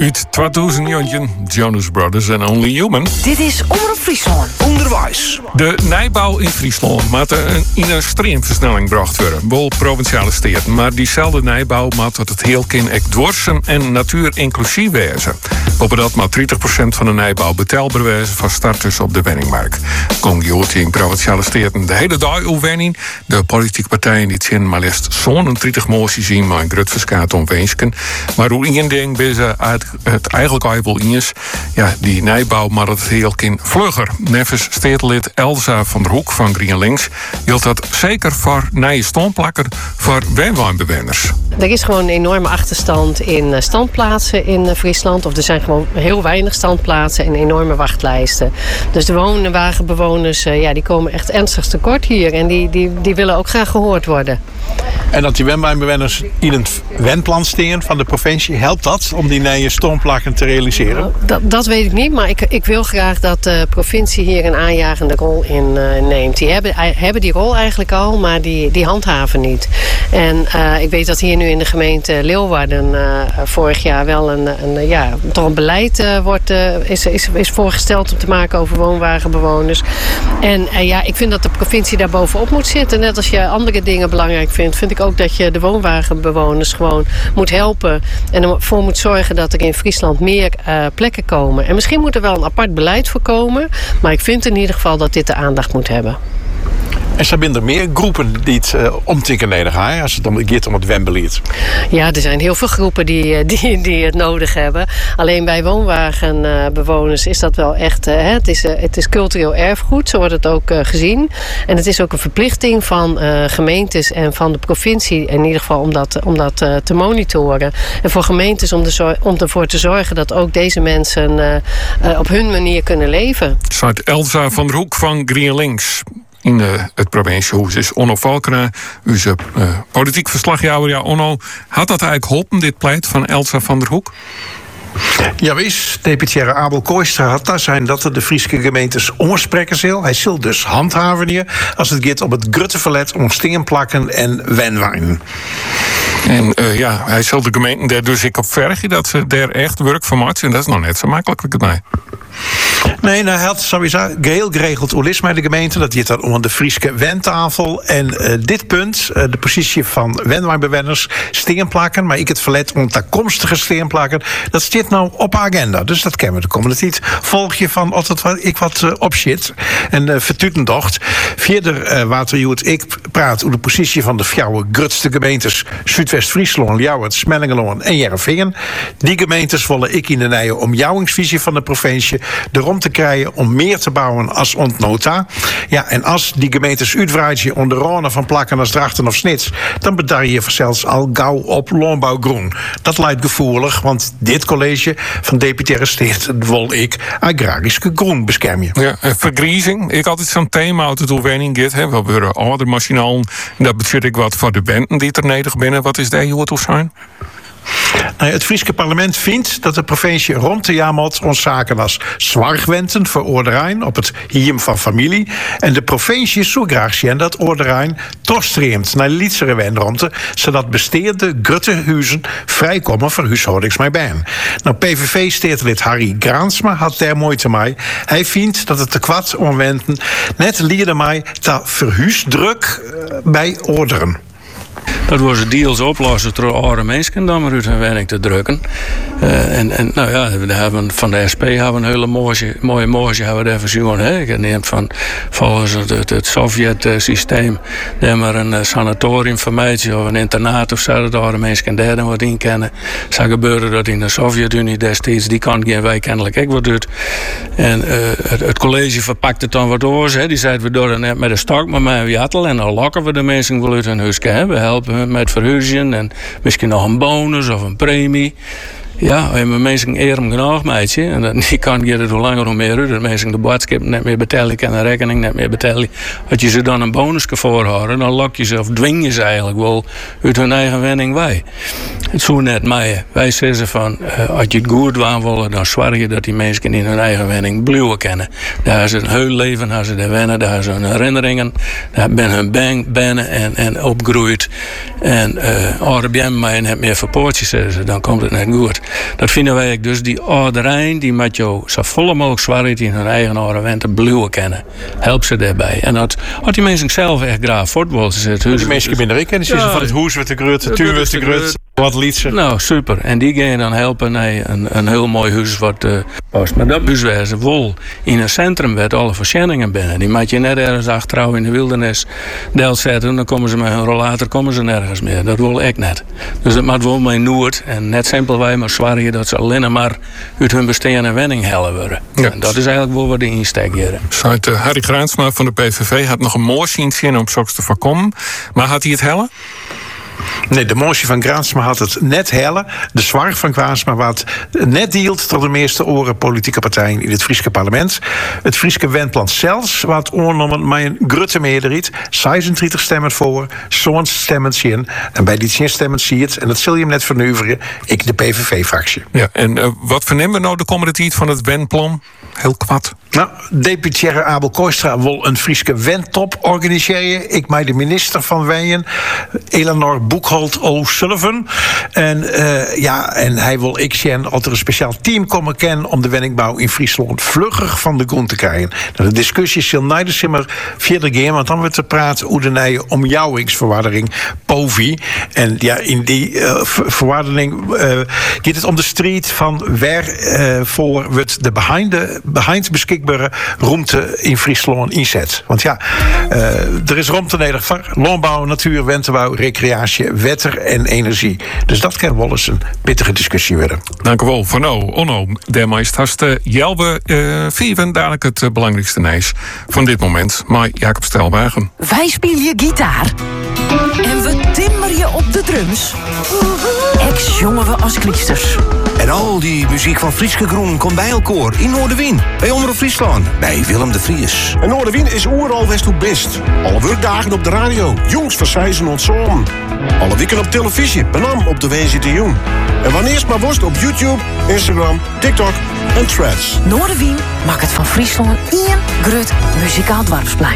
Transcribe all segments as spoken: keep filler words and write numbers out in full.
Uit tweeduizend negen, Jonas Brothers en Only Human. Dit is Omroep Friesland. Onderwijs. De nijbouw in Friesland moet in een streamversnelling gebracht worden. Wel provinciale steden. Maar diezelfde nijbouw moet het heel kind echt dwarsen en natuurinclusief wezen. Bovendien moet dertig procent van de nijbouw betaalbaar wezen van starters op de wenningmarkt. Kom je in provinciale steden de hele dag op wenning. De politieke partijen die zien maar liefst zo'n dertig moties zien, maar een groot verskaat om wensken. Maar hoe één ding bij ze uit het eigenlijk al wel is, ja, die nijbouw maar het heel kind vlugger. Nevens stedelid Elsa van der Hoek van GroenLinks hield dat zeker voor nieuwe standplakken voor woonwijnbewoners. Er is gewoon een enorme achterstand in standplaatsen in Friesland. Of er zijn gewoon heel weinig standplaatsen en enorme wachtlijsten. Dus de woonwagenbewoners ja, die komen echt ernstig tekort hier. En die, die, die willen ook graag gehoord worden. En dat die woonwijnbewoners in het wenplan staan van de provincie, helpt dat om die nieuwe standplakken te realiseren? Dat, dat weet ik niet, maar ik, ik wil graag dat de provincie hier een aanjagende rol in uh, neemt. Die hebben, hebben die rol eigenlijk al, maar die, die handhaven niet. En uh, ik weet dat hier nu in de gemeente Leeuwarden uh, vorig jaar wel een, een, ja, toch een beleid uh, wordt, uh, is, is, is voorgesteld om te maken over woonwagenbewoners. En uh, ja, ik vind dat de provincie daar bovenop moet zitten. Net als je andere dingen belangrijk vindt, vind ik ook dat je de woonwagenbewoners gewoon moet helpen. En ervoor moet zorgen dat er in Friesland meer uh, plekken komen. En misschien moet er wel een apart beleid voor komen. Maar ik vind in ieder geval dat dit de aandacht moet hebben. En zijn er meer groepen die het uh, omtikken neder gaan als het om, gaat om het wenbeleid? Ja, er zijn heel veel groepen die, die, die het nodig hebben. Alleen bij woonwagenbewoners is dat wel echt... Uh, het, is, uh, het is cultureel erfgoed, zo wordt het ook uh, gezien. En het is ook een verplichting van uh, gemeentes en van de provincie... in ieder geval om dat, om dat uh, te monitoren. En voor gemeentes om, de, om ervoor te zorgen dat ook deze mensen uh, uh, op hun manier kunnen leven. Zuid Elsa van der Hoek van GroenLinks. In uh, het provinciehuis is Onno Valkena, onze uh, politiek verslagjouwer. Ja, Onno, had dat eigenlijk geholpen, dit pleit van Elsa van der Hoek? Ja, wees, deputaire Abel Kooistra had daar zijn dat er de Friese gemeentes omspreken zal. Hij zal dus handhaven hier als het gaat om het grutteverlet om steenplakken en wenwijn. En uh, ja, hij zal de gemeenten daar dus ik op vergen dat ze daar echt werk van maken. En dat is nog net zo makkelijk. Nee. Nee, nou, hij had sowieso geheel geregeld hoe is met de gemeente. Dat gaat dan om de Friese wentafel. En uh, dit punt, uh, de positie van wenwijnbewoners, steenplakken, maar ik het verlet om toekomstige steenplakken, dat staat nou op de agenda. Dus dat kennen we de komende tijd. Volg je van altijd wat ik wat uh, op shit. En uh, vertutendocht. Verder, uh, Waterjoet, ik praat over de positie van de fjouwe grutste gemeentes Zuidwest-Friesland, Ljouwert, Smellingeloon en Jereveen. Die gemeentes willen ik in de nije omjouwingsvisie van de provincie erom te krijgen om meer te bouwen als ontnota. Ja, en als die gemeentes uitwaaien onder rone van plakken als Drachten of Snits, dan bedar je zelfs al gauw op landbouwgroen. Dat lijkt gevoelig, want dit college van deputaire steeds wil ik agrarische groen beschermen. Ja, vergriezing. Ik altijd zo'n thema uit het oefening gaat. We hebben ouder machinalen. Dat betekent ik wat voor de benden die er nedig binnen. Wat is daar hoe het of zijn? Nou, het Friese parlement vindt dat de provincie rond de jaarmot ons zaken als zwargwenten voor Oorderijn op het hiem van familie. En de provincie zo graag zien dat Oorderijn toestreemt naar Lietzere wendronte, zodat besteerde gruttehuizen vrijkomen voor huishoudings met baan. Nou, P V V-steedlid Harry Graansma had daar moeite mee. Hij vindt dat het te kwad omwenten net lieden mij ta verhuisdruk uh, bij Oorderen. Dat was het deals oplossen door oude mensen dan maar uit hun werk te drukken. Uh, en, en nou ja, we hebben van de S P hebben een hele mooie, mooie mooie hebben we daar voorzien. Ik neem van volgens het, het, het Sovjet-systeem daar maar een uh, sanatoriumformatie of een internaat of zo dat oude mensen daar dan wat in kennen. Zo gebeurde dat in de Sovjet-Unie destijds. Die kan geen wij kennelijk ook wat doet. En uh, het, het college verpakt het dan wat oors. Die zei we door net met een stok maar met een jattel en dan lokken we de mensen wel uit hun huis hebben. Helpen hun met verhuizen en misschien nog een bonus of een premie. Ja, we hebben mensen eerlijk genoeg, meidje. En dat, die kan je er hoe langer hoe meer uit. Dat mensen de boodschap net meer betalen en de rekening net meer betalen. Als je ze dan een bonus kan voorhouden, dan lok je ze of dwing je ze eigenlijk wel uit hun eigen wenning wij. Het zo net mij. Wij zeggen van, uh, als je het goed waan willen, dan zorg je dat die mensen in hun eigen wenning blijven kennen. Daar is een heel leven, daar ze er wennen, daar zijn hun herinneringen, daar ben hun bang, bennen en, en opgroeid. En uh, als je mij net meer verpoortjes zeggen, dan komt het net goed. dat vinden wij ook dus die ouderijn die met jou zo volle mogelijk zwaarheid in hun eigen ornamenten bluwen kennen. Help ze daarbij. En dat had die mensen zelf echt graag voetbal. Die mensen binnen ik en ze ja, van het hoes met de grut, de tuur met de grut. Wat liet ze? Nou, super. En die gaan dan helpen naar een, een heel mooi huis wat uh, past. Maar dat huis wel in een centrum waar alle voorzieningen binnen. Die maak je net ergens achterouw in de wildernis deel zetten. Dan komen ze met hun rollator komen ze nergens meer. Dat wil ik net. Dus dat moet wel mijn Noord. En net simpelweg maar zwaar dat ze alleen maar uit hun bestaan en wenning hellen worden. Ja. En dat is eigenlijk wel wat de insteek hier. Zuid, uh, Harry Graansma van de P V V had nog een mooi zien om zoks te voorkomen. Maar had hij het hellen? Nee, de motie van Graansma had het net hellen. De zwaar van Graansma wat net hield tot de meeste oren politieke partijen in het Friese parlement. Het Friese wendplan zelfs wat oornomen met een grote meerderheid. zesendertig stemmen voor, zo'n stemmen zien. En bij die tien stemmen zie je het. En dat zul je hem net vernuiveren. Ik de P V V-fractie. Ja, en uh, wat vernemen we nou de komende tijd van het wendplan? Heel kwad. Nou, deputaire Abel Kooistra wil een Friese wendtop organiseren. Ik mij de minister van Weien, Eleanor Boekholt O'Sullivan. En uh, ja, en hij wil ik zien dat er een speciaal team komen kennen om de wenningbouw in Friesland vlugger van de grond te krijgen. Nou, de discussie zal niet de simmer verder gaan, want dan wordt er praten over de nieuwe omjouwingsverwaardering P O V I. En ja, in die uh, verwaardering uh, gaat het om de strijd van waar uh, voor wordt de behind, de behind beschikbare ruimte in Friesland inzet. Want ja, uh, er is ruimte nodig voor landbouw, natuur, wentenbouw, recreatie, wetter en energie. Dus dat kan wel eens een pittige discussie worden. Dank u wel. Van nou, Onno, dermeest hast uh, Jelwe uh, Vieven dadelijk het uh, belangrijkste nieuws van dit moment. Maar Jacob Stelwagen. Wij spelen je gitaar. En we timmeren je op de drums. Ex jongen we als kliesters. En al die muziek van Frieske Groen komt bij elkaar in Noorderwien. Bij Omroep Friesland. Bij Willem de Vries. En Noorderwien is overal west hoe best. Alle werkdagen op de radio. Jongs van Sijzen ontzogen. Alle weken op televisie. Benam op de W Z T Jong. En wanneer maar worst op YouTube, Instagram, TikTok en Threads. Noorderwien maakt het van Friesland één grut muzikaal dwarfsplein.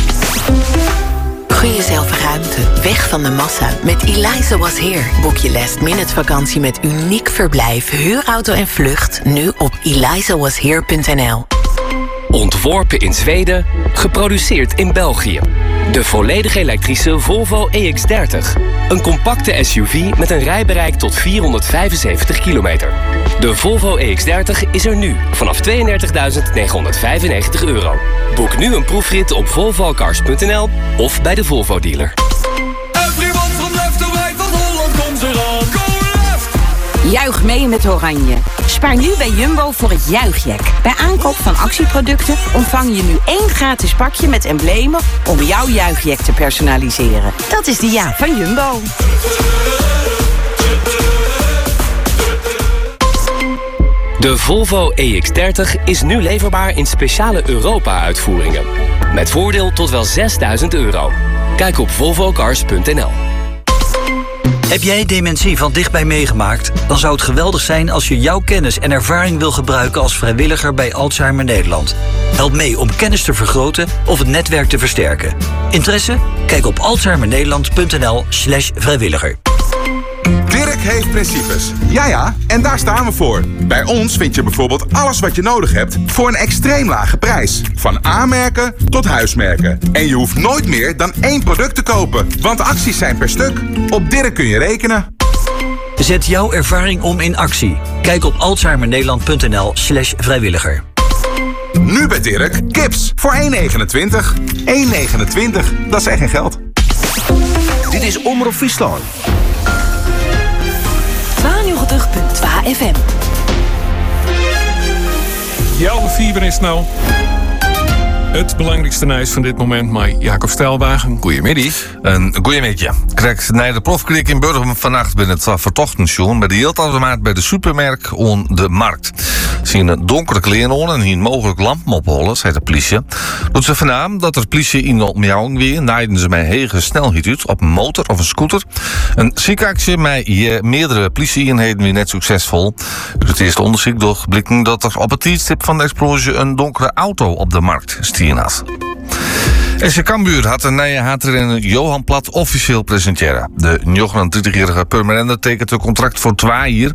Gun jezelf ruimte, weg van de massa. Met Eliza Was Here boek je last minute vakantie met uniek verblijf, huurauto en vlucht nu op eliza was here punt n l. Ontworpen in Zweden, geproduceerd in België. De volledig elektrische Volvo E X dertig. Een compacte S U V met een rijbereik tot vierhonderdvijfenzeventig kilometer. De Volvo E X dertig is er nu vanaf tweeëndertigduizend negenhonderdvijfennegentig euro. Boek nu een proefrit op volvo cars punt n l of bij de Volvo dealer. Everyone from left to right, van Holland komt eraan. Go left! Juich mee met Oranje. Spaar nu bij Jumbo voor het juichjack. Bij aankoop van actieproducten ontvang je nu één gratis pakje met emblemen om jouw juichjack te personaliseren. Dat is de ja van Jumbo. De Volvo E X dertig is nu leverbaar in speciale Europa-uitvoeringen. Met voordeel tot wel zesduizend euro. Kijk op volvo cars punt n l. Heb jij dementie van dichtbij meegemaakt? Dan zou het geweldig zijn als je jouw kennis en ervaring wil gebruiken als vrijwilliger bij Alzheimer Nederland. Help mee om kennis te vergroten of het netwerk te versterken. Interesse? Kijk op alzheimernederland punt n l slash vrijwilliger. Dirk heeft principes. Ja ja, en daar staan we voor. Bij ons vind je bijvoorbeeld alles wat je nodig hebt voor een extreem lage prijs. Van A-merken tot huismerken. En je hoeft nooit meer dan één product te kopen, want acties zijn per stuk. Op Dirk kun je rekenen. Zet jouw ervaring om in actie. Kijk op alzheimernederland punt n l slash vrijwilliger. Nu bij Dirk, kips voor één negenentwintig. één negenentwintig, dat is echt geen geld. Dit is Omroep Friesland. tweeënnegentig punt twee F M. Jouw Fieber is nou het belangrijkste nieuws van dit moment, maar Jacob Stelwagen. Goedemiddag. Een goeiemiddag. Krijgt naar de profkrik in Burgum vannacht binnen het vertochtensjoen bij de Hieltautomaat bij de supermerk on de markt. Zien een donkere kleren en hier mogelijk lampen opholen, zei de politie. Doet ze vanavond dat er politie in de omjouwing weer naaiden ze met hege snelheid uit op een motor of een scooter. Een ziekenactie met meerdere politieeenheden weer net succesvol. Dus het eerste onderzoek door blikken dat er op het tijdstip van de explosie een donkere auto op de markt stier had. S C Cambuur had een nieuwe haatrenner Johan Plat officieel presenteren. De negenentwintigjarige permanente tekent een contract voor twee jaar.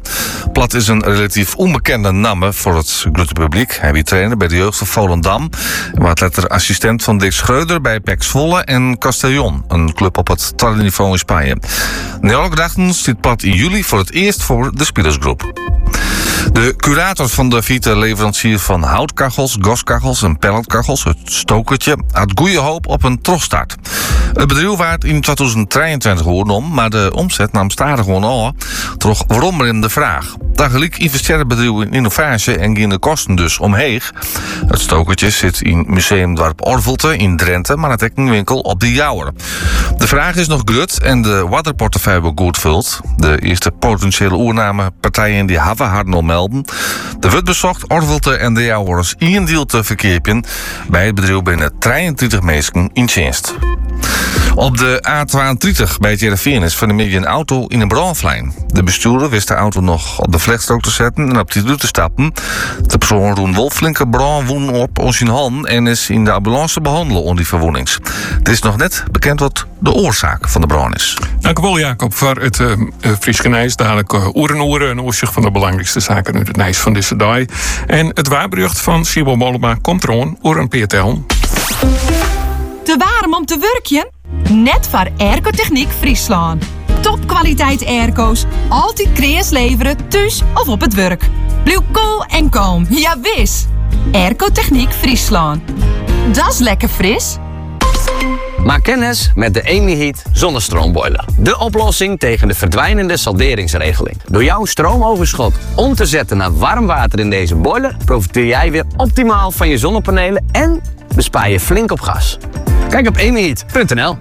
Plat is een relatief onbekende naam voor het grote publiek. Hij is trainer bij de jeugd van Volendam. En was later assistent van Dick Schreuder bij P E C Zwolle en Castellón, een club op het tweede niveau in Spanje. Na alle gedachten stiet Plat in juli voor het eerst voor de spielersgroep. De curator van de Vita leverancier van houtkachels, gaskachels en pelletkachels, het Stokertje, had goede hoop op een terugstart. Het bedrijf werd in tweeduizend drieëntwintig geworden om, maar de omzet nam stadig gewoon al. Toch waarom er in de vraag? Dagelijks investeert het bedrijf in innovatie en gaan de kosten dus omheeg. Het Stokertje zit in Museumdorp Orvelte in Drenthe, maar het heeft een winkel op de Jouwer. De vraag is nog groot en de waterportefeuille goed vult. De eerste potentiële oernamepartijen die hebben hard al melden. De wordt bezocht Orvelte en de Jouwers één deal te verkeerpen. Bij het bedrijf binnen drieëntwintig mensen in dienst. Op de A tweeëndertig bij het Heerenveen is van de midden een auto in een brandvlijn. De bestuurder wist de auto nog op de vlechtstrook te zetten en op die deur te stappen. De persoon roen wel flinke brand woen op ons zijn hand en is in de ambulance te behandelen onder die verwondings. Het is nog net bekend wat de oorzaak van de brand is. Dank u wel, Jacob, voor het uh, Frieske Nijs. Dadelijk uh, oeren oeren, een oorzicht van de belangrijkste zaken uit het Nijs van deze dag. En het waarbericht van Sibo Mollema komt er aan, oeren P T L. Te warm om te werken? Net voor Airco-Techniek Friesland. Topkwaliteit airco's, altijd kreas leveren, thuis of op het werk. Blijf cool en kalm, ja wis. Airco-Techniek Friesland. Dat is lekker fris. Maak kennis met de Amy-Heat zonnestroomboiler. De oplossing tegen de verdwijnende salderingsregeling. Door jouw stroomoverschot om te zetten naar warm water in deze boiler profiteer jij weer optimaal van je zonnepanelen en bespaar je flink op gas. Kijk op amy heat punt n l.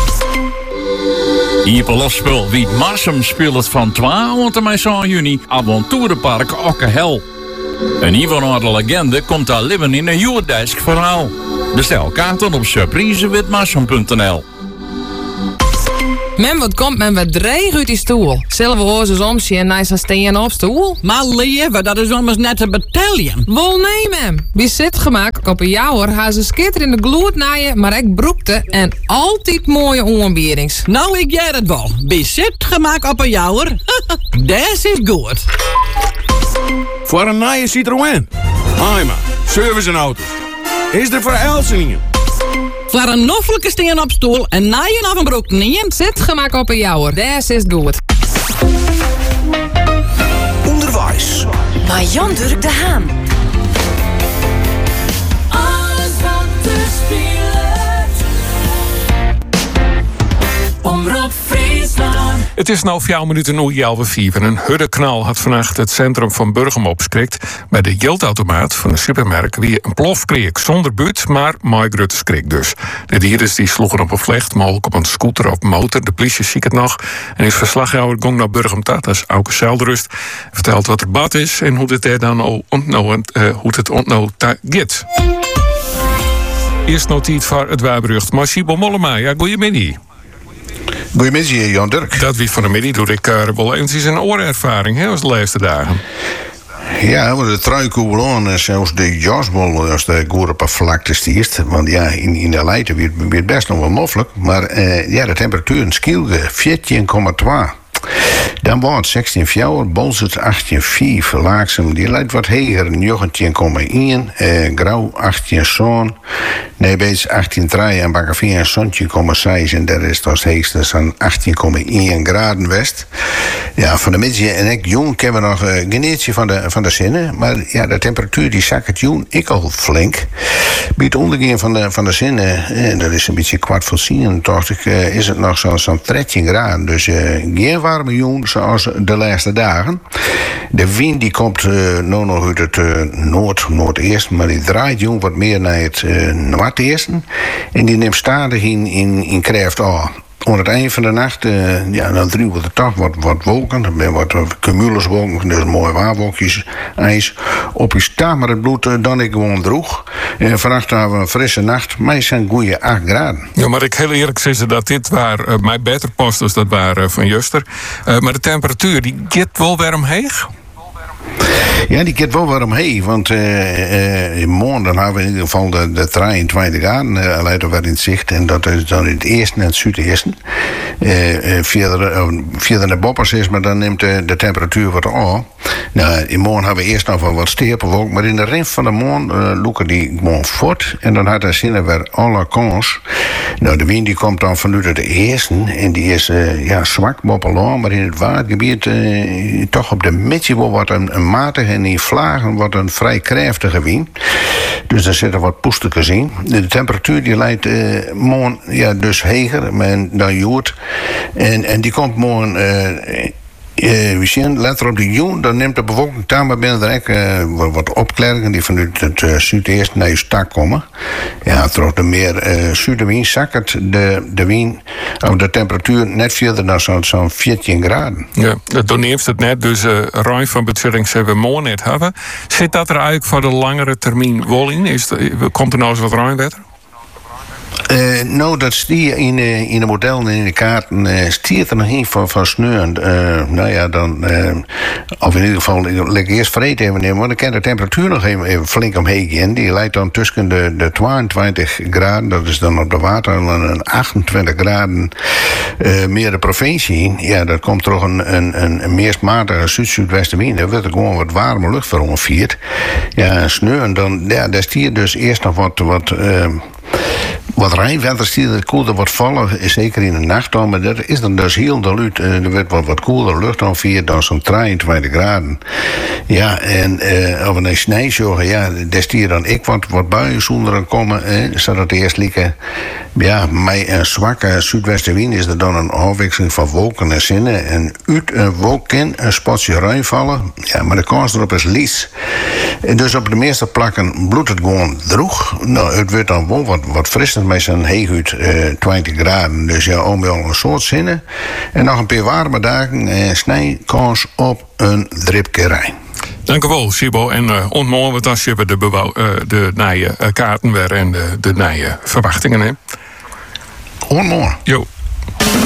Hyperlofspul wie Marsum speelt van twaalf tot en met juni avonturenpark Okkehel. Een Ivanhoe legende komt daar leven in een Joerdesk verhaal. Bestel kaarten op surprise wit marsum punt n l. Men, wat komt men wat dreig uit die stoel? Zullen we hozen omzien en nice steen op stoel? Maar lieve, dat is immers net een battalion. Wel nee, mem. Wie zit gemaakt op een jouwer, haar ze skitter in de gloed naaien, maar ik broekte en altijd mooie onbierings. Nou, ik jij het wel. Wie zit gemaakt op een jouwer? Dat is goed. Voor een nieuwe Citroën. Haima, service en auto's. Is er voor Elseningen? Voor een noffelijke steen op stoel en naaien af een broek niet. Zit gemaakt op een jouwer, dat is goed. Onderwijs. Bij Jan Durk de Haan. Alles wat te spelen. Omroep Friesland. Het is nou vier minuten nu half vier. Een huddeknal had vannacht het centrum van Burgum opschrikt. Bij de geldautomaat van de supermerk wie een plof kreeg zonder buurt, maar mooi grote schrik dus. De dieren die sloegen op een vlecht, mogelijk op een scooter of motor. De politie ziet het nog. En is verslaghouder gong naar Burgum Tat, dat is Auke Zelderust. Vertelt wat er bad is en hoe het er dan ontnomen, uh, hoe het ontnomen gaat. Eerst notiet voor het waarberucht. Maar Sibo Mollema, ja, goeiemiddag. Goedemiddag, Jan Dirk. Dat wie van de middag doe ik uh, wel eens een oorervaring, hè, als de laatste dagen. Ja, maar de truikoebel aan en zelfs de jasbol als de goer op een vlakte stiert. Want ja, in, in de leiden wordt het best nog wel moffelijk. Maar uh, ja, de temperatuur in Skielge veertien komma twee. Dan wordt zestien vier, Bolzert achttien vier, Laaksem, die lijkt wat heger, negentien komma één, eh, Grauw achttien zo'n, Nebeets achttien drie en Bakkerveer zestien komma zes en dat is als heegste aan achttien komma één graden west. Ja, van de middag en ik jong hebben we nog een uh, geneetje van de, van de zinnen, maar ja, de temperatuur die zakt het jong ik al flink. Bij het ondergaan van de, van de zinnen, eh, dat is een beetje kwart voor tien, dacht ik, uh, is het nog zo'n zo dertien graden, dus uh, geen warme jong zoals de laatste dagen. De wind die komt uh, nou nog uit het uh, noord, noordesten, maar die draait jong wat meer naar het uh, noordesten. En die neemt stadig in, in, in kracht af. Aan het eind van de nacht, uh, ja, dan druwen er toch wat, wat wolken. Er zijn wat cumuluswolken, dus mooie waarwolkjes, ijs. Op je sta maar het bloed uh, dan ik gewoon droeg. En vannacht hebben we een frisse nacht, maar het zijn goede acht graden. Ja, maar ik heel eerlijk zeggen dat dit waar uh, mij beter past dus dat waar uh, van Juster. Uh, maar de temperatuur, die gaat wel warm heeg? Ja, die gaat wel warm heen, want uh, uh, morgen dan hebben we in ieder geval de, de drieëntwintig graden uh, later weer in het zicht. En dat is dan in het eerste en het zuidesten. Uh, uh, verder, uh, verder de boppers is, maar dan neemt de, de temperatuur wat af. Nou, in morgen hebben we eerst nog wel wat stapelwolk, maar in de rest van de morgen uh, loeken die gewoon voort. En dan had hij zin weer alle kans. Nou, de wind die komt dan vanuit het eerste en die is uh, ja, zwak, boppelaan, maar in het waardgebied uh, toch op de midje wel wat een, een matige en in vlagen wat een vrij krachtige wind. Dus daar zitten wat poestekens in. De temperatuur die leidt uh, morgen ja, dus heger dan joert. En, en die komt morgen... Uh, Uh, we zien later op de juni, dan neemt de bevolking daar maar binnen direct uh, wat, wat opklaringen die vanuit het uh, zuidoosten naar je stak komen. Ja, door de meer uh, zuidenwind zakkert de, de wind, of de temperatuur net verder dan zo'n zo veertien graden. Ja, dan neemt het net, dus uh, ruim van bezetting ze we morgen net hebben. Zit dat er eigenlijk voor de langere termijn wel in? Is de, komt er nou eens wat ruimwetter? Uh, nou, dat stier in, uh, in de modellen en in de kaarten uh, stiert er nog een van, van sneeuwen. Uh, nou ja, dan... Uh, of in ieder geval, lekker eerst vreed even nemen, want dan kan de temperatuur nog even, even flink omheen gaan. Die leidt dan tussen de, de tweeëntwintig graden, dat is dan op de water, en achtentwintig graden uh, meer de provincie in. Ja, dat komt toch een, een, een, een meest matige zuid-zuidwestenwind. Dan wordt er gewoon wat warme lucht voor ongeveer. Ja, sneeuwen, dan, ja, daar stiert dus eerst nog wat... wat uh, Wat rijnwetter stiert, het koelde wat vallen, zeker in de nacht dan, maar dat is dan dus heel de lucht. Er wordt wat, wat koeler lucht dan vier dan zo'n drieëntwintig graden. Ja, en uh, of een snijsjorgen, ja, daar stiert dan ik wat, wat buien zonder komen, eh, zodat het eerst lieken. Ja, met een zwakke zuidwestenwind is er dan een afwisseling van wolken en zinnen. En uit een wolk kan een spatje ruim vallen, ja, maar de kans erop is lies. En dus op de meeste plakken bloedt het gewoon droeg. Nou, het wordt dan wel wat, wat frisser met zijn heeguut uh, twintig graden. Dus ja, om wel een soort zinnen. En nog een paar warme dagen en uh, snij kans op een dripkerij. Dank u wel, Sibo. En uh, ontmogen we dan hebben de, bewou- uh, de nije uh, kaarten weer en de, de nije verwachtingen. Hè? Ontmogen. Jo.